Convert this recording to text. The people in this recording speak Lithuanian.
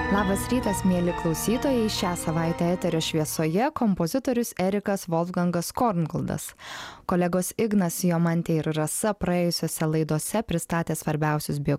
Labas rytas, mėly klausytojai. Šią savaitę eterio šviesoje kompozitorius Erikas Wolfgangas Korngoldas. Kolegos Ignas, Jomantė ir Rasa praėjusiose laidose pristatė svarbiausius biografijos